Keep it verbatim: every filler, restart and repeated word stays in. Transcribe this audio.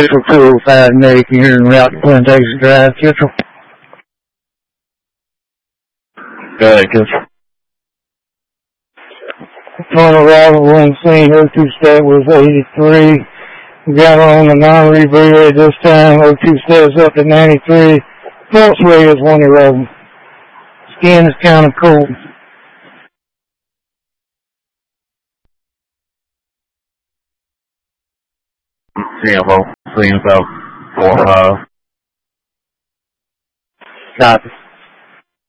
Kittrell two oh five American here en route to Plantation Drive, Kittrell. Go ahead, Kittrell. On arrival on scene, O two stat was eighty-three. We got on the non-rebreather this time. O two stat is up to ninety-three. Pulse rate is one eleven. Skin is kind of cold. C F O, seeing about four or five. Copy.